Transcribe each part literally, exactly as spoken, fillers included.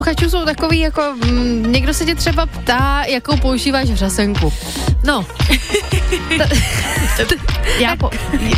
Chačů jsou takový jako, m, někdo se tě třeba ptá, jakou používáš řasenku. No. Já po...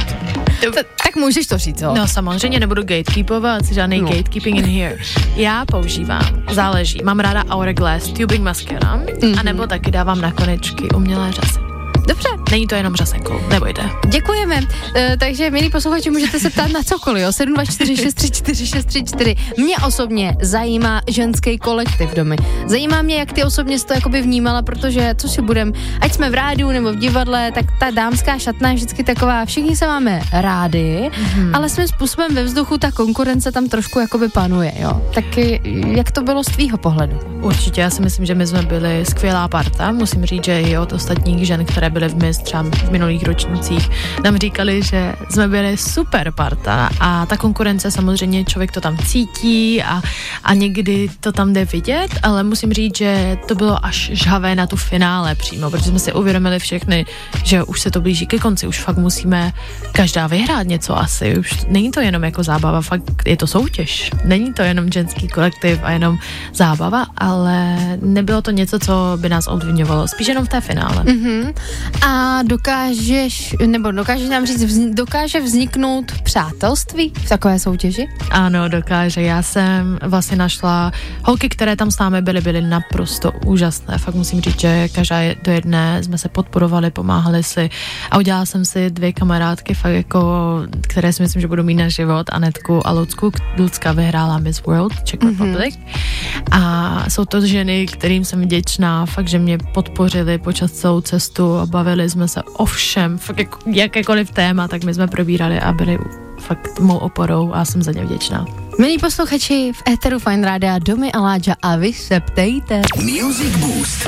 Tak můžeš to říct, jo? No samozřejmě nebudu gatekeepovat, žádný no. gatekeeping in here. Já používám, záleží, mám ráda Hourglass Tubing Mascara, mm-hmm. anebo taky dávám na konečky umělé řasy. Dobře. Není to jenom řasenkou, nebojte. Děkujeme. E, takže, milí posluchači, můžete se ptát na cokoliv, jo? sedm dva čtyři šest tři čtyři šest tři čtyři. Mě osobně zajímá ženský kolektiv domy. Zajímá mě, jak ty osobně jsi to jakoby vnímala, protože, co si budem, ať jsme v rádiu nebo v divadle, tak ta dámská šatna je vždycky taková, všichni se máme rádi, hmm. ale svým způsobem ve vzduchu ta konkurence tam trošku jakoby panuje, jo? Tak jak to bylo z tvýho pohledu? Určitě, já si myslím, že my jsme byli skvělá parta, musím říct, že i od ostatních žen, které byly v Miss třeba v minulých ročnících, nám říkali, že jsme byli super parta a ta konkurence samozřejmě člověk to tam cítí a, a někdy to tam jde vidět, ale musím říct, že to bylo až žhavé na tu finále přímo, protože jsme si uvědomili všechny, že už se to blíží ke konci, už fakt musíme každá vyhrát něco asi, už není to jenom jako zábava, fakt je to soutěž, není to jenom ženský kolektiv a jenom zábava, ale nebylo to něco, co by nás odviňovalo, spíš jenom v té finále. Mm-hmm. A dokážeš, nebo dokážeš nám říct, vz, dokáže vzniknout přátelství v takové soutěži? Ano, dokáže. Já jsem vlastně našla holky, které tam s námi byly, byly naprosto úžasné. Fakt musím říct, že každá do jedné jsme se podporovali, pomáhali si a udělala jsem si dvě kamarádky, fakt jako, které si myslím, že budou mít na život, Anetku a Lucku. Lucka vyhrála Miss World Czech Republic. Mm-hmm. A jsou to ženy, kterým jsem vděčná, fakt, že mě podpořili počas celou cestu a bavili jsme se o všem, fakt jako, jakékoliv téma, tak my jsme probírali a byli fakt mou oporou a jsem za ně vděčná. Milí posluchači, v éteru Fajn rádia Domy a Láďa a vy se ptejte. Music Boost.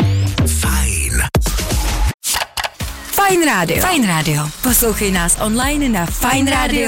Fajn. Fajn rádio. Fajn rádio. Poslouchej nás online na fajn rádio